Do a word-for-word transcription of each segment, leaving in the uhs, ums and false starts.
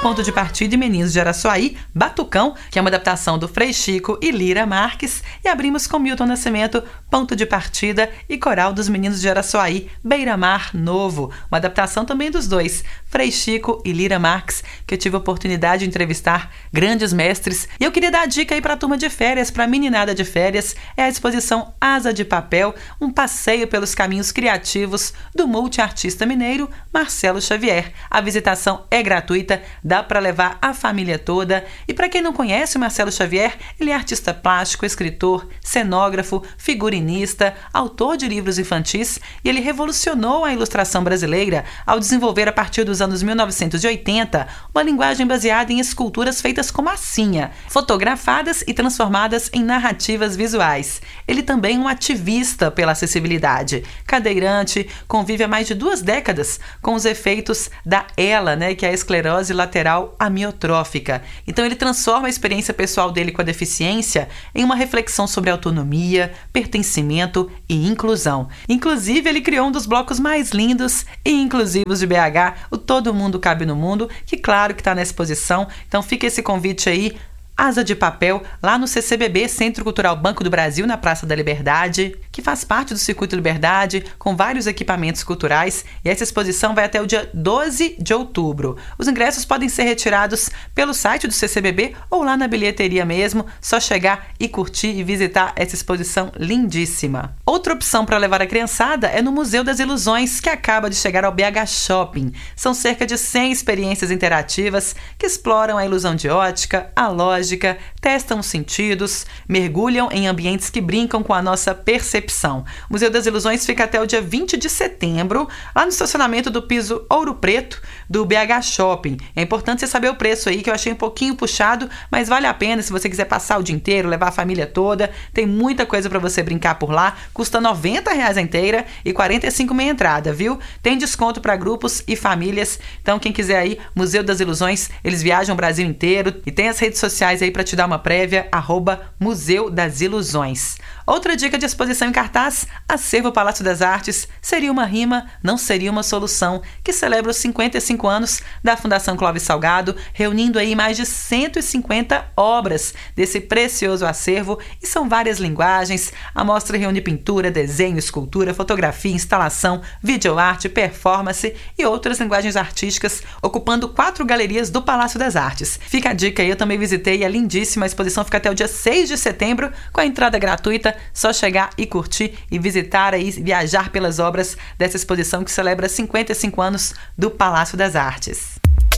Ponto de Partida e Meninos de Araçuaí, Batucão, que é uma adaptação do Frei Chico e Lira Marques, e abrimos com Milton Nascimento, Ponto de Partida, e Coral dos Meninos de Araçuaí, Beira-Mar Novo, uma adaptação também dos dois, Frei Chico e Lira Marques, que eu tive a oportunidade de entrevistar grandes mestres. E eu queria dar a dica aí para a turma de férias, para a meninada de férias, é a exposição Asa de Papel, um passeio pelos caminhos criativos do multiartista mineiro Marcelo Xavier. A visitação é gratuita, dá para levar a família toda. E para quem não conhece o Marcelo Xavier, ele é artista plástico, escritor, cenógrafo, figurinista, autor de livros infantis, e ele revolucionou a ilustração brasileira ao desenvolver, a partir dos anos mil novecentos e oitenta, uma linguagem baseada em esculturas feitas com massinha, fotografadas e transformadas em narrativas visuais. Ele também é um ativista pela acessibilidade. Cadeirante, convive há mais de duas décadas com os efeitos da E L A, né, que é a esclerose lateral amiotrófica. Então ele transforma a experiência pessoal dele com a deficiência em uma reflexão sobre autonomia, pertencimento e inclusão. Inclusive, ele criou um dos blocos mais lindos e inclusivos de B H, o Todo Mundo Cabe no Mundo, que claro que está na exposição. Então fica esse convite aí, Asa de Papel, lá no C C B B, Centro Cultural Banco do Brasil, na Praça da Liberdade, que faz parte do Circuito Liberdade, com vários equipamentos culturais, e essa exposição vai até o dia doze de outubro. Os ingressos podem ser retirados pelo site do C C B B ou lá na bilheteria mesmo, só chegar e curtir e visitar essa exposição lindíssima. Outra opção para levar a criançada é no Museu das Ilusões, que acaba de chegar ao B H Shopping. São cerca de cem experiências interativas que exploram a ilusão de ótica, a lógica, testam os sentidos, mergulham em ambientes que brincam com a nossa percepção. O Museu das Ilusões fica até o dia vinte de setembro, lá no estacionamento do piso Ouro Preto do B H Shopping. É importante você saber o preço aí, que eu achei um pouquinho puxado, mas vale a pena se você quiser passar o dia inteiro, levar a família toda. Tem muita coisa para você brincar por lá. Custa noventa reais a inteira e quarenta e cinco reais meia entrada, viu? Tem desconto para grupos e famílias. Então quem quiser aí, Museu das Ilusões, eles viajam o Brasil inteiro, e tem as redes sociais aí para te dar uma prévia, arroba Museu das Ilusões. Outra dica de exposição em cartaz, Acervo Palácio das Artes, Seria uma Rima, Não Seria uma Solução, que celebra os cinquenta e cinco anos da Fundação Clóvis Salgado, reunindo aí mais de cento e cinquenta obras desse precioso acervo, e são várias linguagens. A mostra reúne pintura, desenho, escultura, fotografia, instalação, videoarte, performance e outras linguagens artísticas, ocupando quatro galerias do Palácio das Artes. Fica a dica aí, eu também visitei, é lindíssima. A exposição fica até o dia seis de setembro, com a entrada gratuita, só chegar e curtir e visitar aí, viajar pelas obras dessa exposição que celebra cinquenta e cinco anos do Palácio das Artes.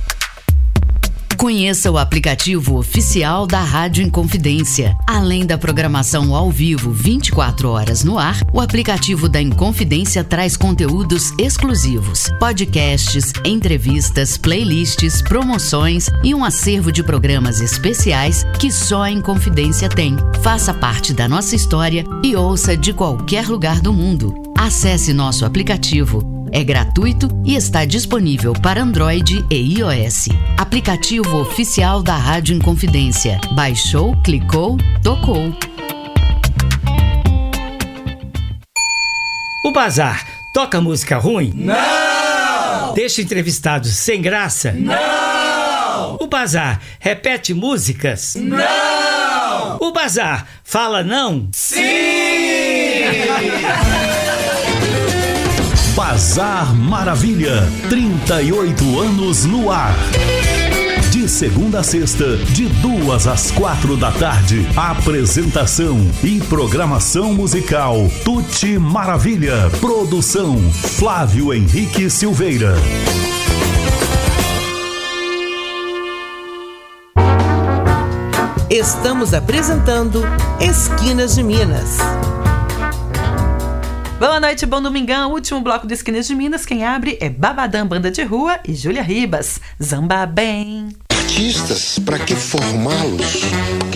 Conheça o aplicativo oficial da Rádio Inconfidência. Além da programação ao vivo vinte e quatro horas no ar, o aplicativo da Inconfidência traz conteúdos exclusivos, podcasts, entrevistas, playlists, promoções e um acervo de programas especiais que só a Inconfidência tem. Faça parte da nossa história e ouça de qualquer lugar do mundo. Acesse nosso aplicativo. É gratuito e está disponível para Android e iOS. Aplicativo oficial da Rádio Inconfidência. Baixou, clicou, tocou. O Bazar toca música ruim? Não! Deixa entrevistados sem graça? Não! O Bazar repete músicas? Não! O Bazar fala não? Sim! Bazar Maravilha, trinta e oito anos no ar. De segunda a sexta, de duas às quatro da tarde. Apresentação e programação musical Tuti Maravilha. Produção Flávio Henrique Silveira. Estamos apresentando Esquinas de Minas. Boa noite, bom domingão. Último bloco do Esquinas de Minas. Quem abre é Babadão Banda de Rua e Júlia Ribas. Zamba bem. Artistas, para que formá-los?